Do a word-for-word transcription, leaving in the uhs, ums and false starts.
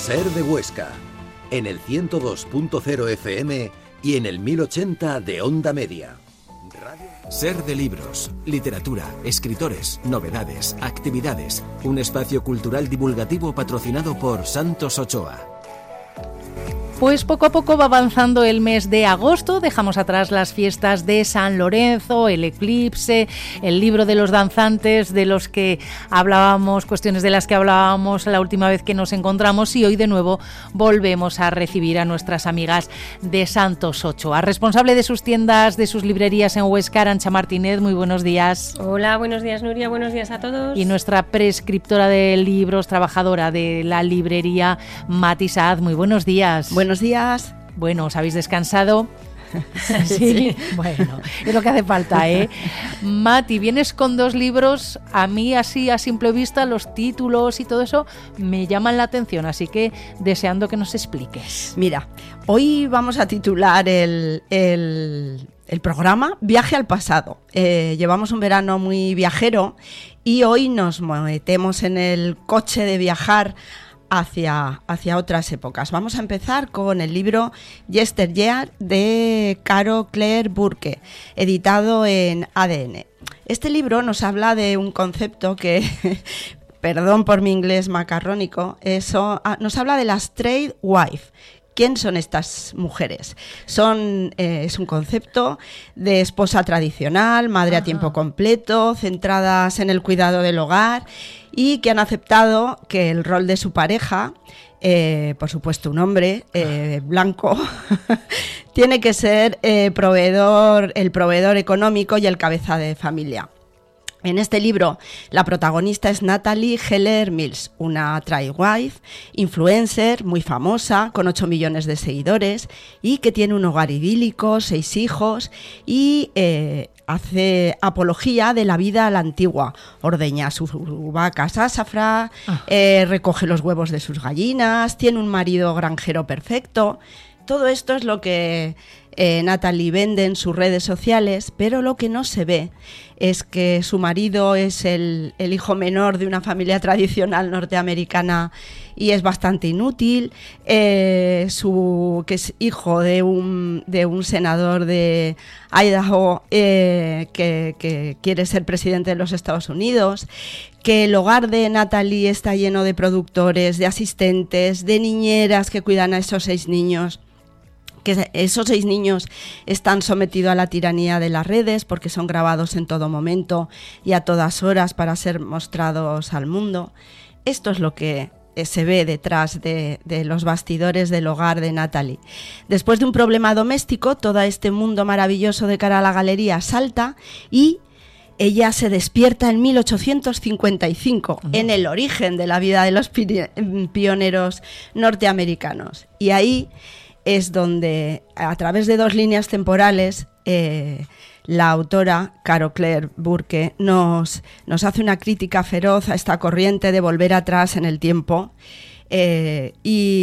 Ser de Huesca, en el ciento dos punto cero F M y en el mil ochenta de Onda Media. Ser de libros, literatura, escritores, novedades, actividades. Un espacio cultural divulgativo patrocinado por Santos Ochoa. Pues poco a poco va avanzando el mes de agosto, dejamos atrás las fiestas de San Lorenzo, el eclipse, el libro de los danzantes de los que hablábamos, cuestiones de las que hablábamos la última vez que nos encontramos, y hoy de nuevo volvemos a recibir a nuestras amigas de Santos Ochoa. Responsable de sus tiendas, de sus librerías en Huesca, Arantxa Martínez, muy buenos días. Hola, buenos días Nuria, buenos días a todos. Y nuestra prescriptora de libros, trabajadora de la librería, Mati Saad, muy buenos días. Buenos días. Bueno, ¿os habéis descansado? Sí. sí. Bueno, es lo que hace falta, ¿eh? Mati, vienes con dos libros. A mí, así a simple vista, los títulos y todo eso me llaman la atención, así que deseando que nos expliques. Mira, hoy vamos a titular el, el, el programa Viaje al pasado. Eh, llevamos un verano muy viajero y hoy nos metemos en el coche de viajar Hacia, hacia otras épocas. Vamos a empezar con el libro Yesteryear de Caro Claire Burke, editado en A D N. Este libro nos habla de un concepto que, perdón por mi inglés macarrónico, eso, nos habla de las trade wife. ¿Quién son estas mujeres? Son, eh, es un concepto de esposa tradicional, madre Ajá. a tiempo completo, centradas en el cuidado del hogar y que han aceptado que el rol de su pareja, eh, por supuesto un hombre eh, blanco, tiene que ser eh, proveedor, el proveedor económico y el cabeza de familia. En este libro, la protagonista es Natalie Heller Mills, una tradwife, influencer muy famosa, con ocho millones de seguidores y que tiene un hogar idílico, seis hijos y eh, hace apología de la vida a la antigua. Ordeña sus vacas a safra, ah. eh, recoge los huevos de sus gallinas, tiene un marido granjero perfecto. Todo esto es lo que eh, Natalie vende en sus redes sociales, pero lo que no se ve es que su marido es el, el hijo menor de una familia tradicional norteamericana y es bastante inútil, eh, su, que es hijo de un, de un senador de Idaho eh, que, que quiere ser presidente de los Estados Unidos, que el hogar de Natalie está lleno de productores, de asistentes, de niñeras que cuidan a esos seis niños. Que esos seis niños están sometidos a la tiranía de las redes porque son grabados en todo momento y a todas horas para ser mostrados al mundo. Esto es lo que se ve detrás de, de los bastidores del hogar de Natalie. Después de un problema doméstico, todo este mundo maravilloso de cara a la galería salta y ella se despierta en mil ochocientos cincuenta y cinco, uh-huh. en el origen de la vida de los pioneros norteamericanos. Y ahí es donde, a través de dos líneas temporales, eh, la autora, Caro Claire Burke, nos, nos hace una crítica feroz a esta corriente de volver atrás en el tiempo eh, y